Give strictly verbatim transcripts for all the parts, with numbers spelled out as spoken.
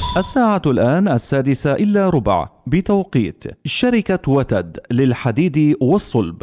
الساعة الآن السادسة إلا ربع بتوقيت شركة وتد للحديد والصلب.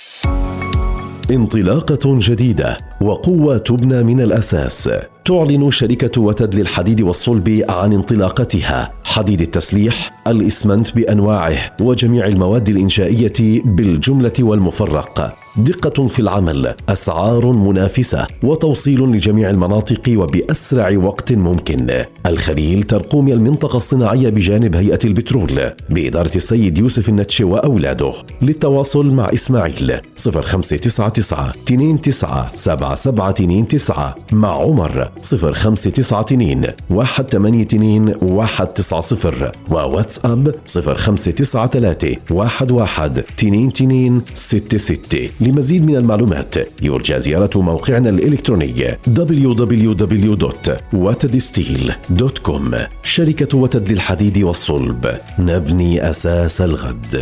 انطلاقة جديدة وقوة تبنى من الأساس. تعلن شركة وتد للحديد والصلب عن انطلاقتها حديد التسليح، الإسمنت بأنواعه وجميع المواد الإنشائية بالجملة والمفرق. دقة في العمل، أسعار منافسة، وتوصيل لجميع المناطق وبأسرع وقت ممكن. الخليل ترقوم المنطقة الصناعية بجانب هيئة البترول بإدارة السيد يوسف النتشي وأولاده. للتواصل مع إسماعيل صفر خمسة تسعة تسعة اثنين تسعة سبعة سبعة اثنين تسعة، مع عمر صفر خمسة تسعة اثنين واحد ثمانية اثنين واحد تسعة صفر، وواتساب صفر خمسة تسعة ثلاثة واحد واحد اثنين اثنين ستة ستة. لمزيد من المعلومات يرجى زيارة موقعنا الإلكتروني دبليو دبليو دبليو دوت وتد ستيل دوت كوم. شركة وتد للحديد والصلب، نبني أساس الغد.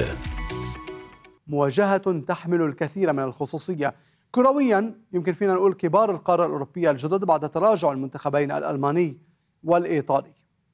مواجهة تحمل الكثير من الخصوصية. كرويا يمكن فينا نقول كبار القارة الأوروبية الجدد بعد تراجع المنتخبين الألماني والإيطالي.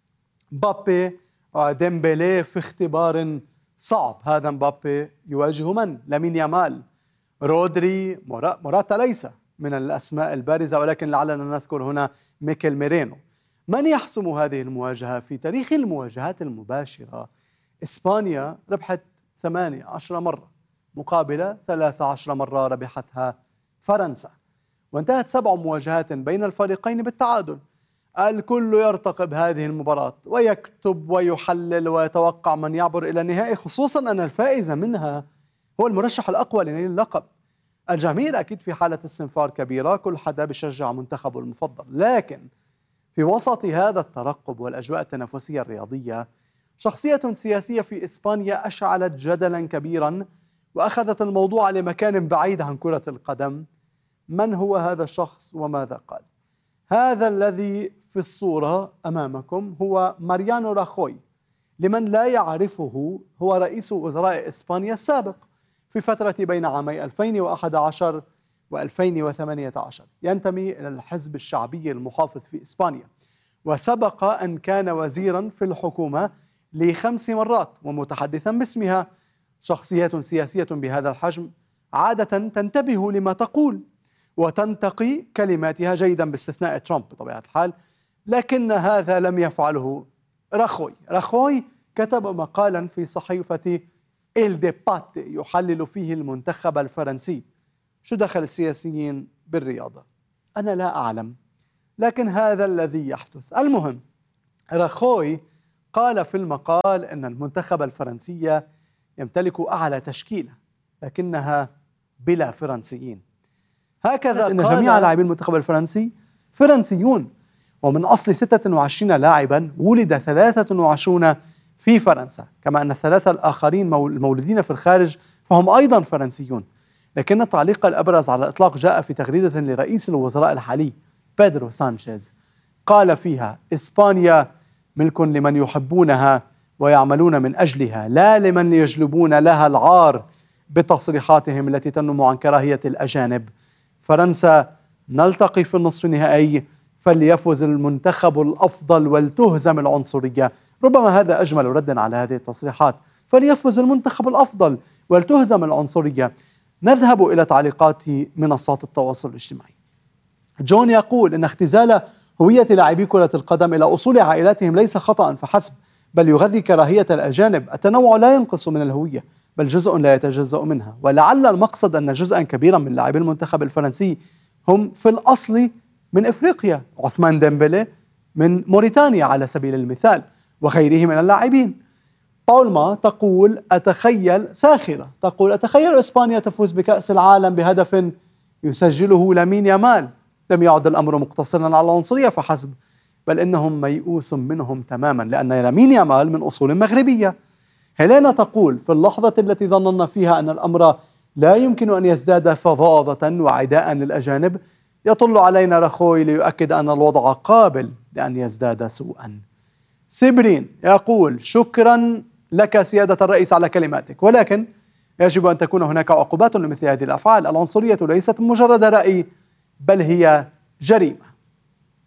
مبابي وديمبلي في اختبار صعب. هذا مبابي يواجه من؟ لامين يامال. رودري، موراتا ليس من الأسماء البارزة، ولكن لعلنا نذكر هنا ميكيل ميرينو. من يحسم هذه المواجهة؟ في تاريخ المواجهات المباشرة إسبانيا ربحت ثمانية عشر مرة مقابل ثلاثة عشر مرة ربحتها فرنسا، وانتهت سبع مواجهات بين الفريقين بالتعادل. الكل يرتقب هذه المباراة ويكتب ويحلل ويتوقع من يعبر إلى النهائي، خصوصا أن الفائز منها هو المرشح الأقوى لنيل اللقب. الجماهير أكيد في حالة استنفار كبيرة، كل حدا بيشجع منتخبه المفضل، لكن في وسط هذا الترقب والأجواء التنافسية الرياضية شخصية سياسية في إسبانيا أشعلت جدلا كبيرا وأخذت الموضوع لمكان بعيد عن كرة القدم. من هو هذا الشخص وماذا قال؟ هذا الذي في الصورة أمامكم هو ماريانو راخوي. لمن لا يعرفه، هو رئيس وزراء إسبانيا السابق في فترة بين عامي ألفين وأحد عشر وألفين وثمانية عشر. ينتمي إلى الحزب الشعبي المحافظ في إسبانيا، وسبق أن كان وزيرا في الحكومة لخمس مرات ومتحدثا باسمها. شخصيات سياسية بهذا الحجم عادة تنتبه لما تقول وتنتقي كلماتها جيدا باستثناء ترامب بطبيعة الحال، لكن هذا لم يفعله راخوي. راخوي كتب مقالا في صحيفة إل ديباتي يحلل فيه المنتخب الفرنسي. شو دخل السياسيين بالرياضة؟ أنا لا أعلم، لكن هذا الذي يحدث. المهم، راخوي قال في المقال أن المنتخب الفرنسي يمتلك أعلى تشكيلة لكنها بلا فرنسيين. هكذا أن جميع لاعبي المنتخب الفرنسي فرنسيون، ومن أصل ستة وعشرين لاعبا ولد ثلاثة وعشرين في فرنسا، كما أن الثلاثة الآخرين المولودين في الخارج فهم أيضا فرنسيون. لكن التعليق الأبرز على الإطلاق جاء في تغريدة لرئيس الوزراء الحالي بيدرو سانشيز، قال فيها: إسبانيا ملك لمن يحبونها ويعملون من أجلها، لا لمن يجلبون لها العار بتصريحاتهم التي تنم عن كراهية الأجانب. فرنسا نلتقي في النصف النهائي، فليفوز المنتخب الأفضل ولتهزم العنصرية. ربما هذا أجمل رد على هذه التصريحات، فليفوز المنتخب الأفضل ولتهزم العنصرية. نذهب إلى تعليقات منصات التواصل الاجتماعي. جون يقول إن اختزال هوية لاعبي كرة القدم إلى أصول عائلاتهم ليس خطأ فحسب، بل يغذي كراهية الأجانب. التنوع لا ينقص من الهوية، بل جزء لا يتجزأ منها. ولعل المقصد أن جزءا كبيرا من لاعبي المنتخب الفرنسي هم في الأصل من إفريقيا. عثمان ديمبلي من موريتانيا على سبيل المثال، وغيره من اللاعبين. باولما تقول أتخيل ساخرة تقول أتخيل إسبانيا تفوز بكأس العالم بهدف يسجله لامين يامال. لم يعد الأمر مقتصرا على العنصرية فحسب، بل إنهم ميؤوس منهم تماما، لأن لامين يامال من أصول مغربية. هيلينا تقول في اللحظة التي ظننا فيها أن الأمر لا يمكن أن يزداد فظاظة وعداء للأجانب، يطل علينا راخوي ليؤكد أن الوضع قابل لأن يزداد سوءا. سيبرين يقول: شكرا لك سيادة الرئيس على كلماتك، ولكن يجب أن تكون هناك عقوبات لمثل هذه الأفعال. العنصرية ليست مجرد رأي، بل هي جريمة.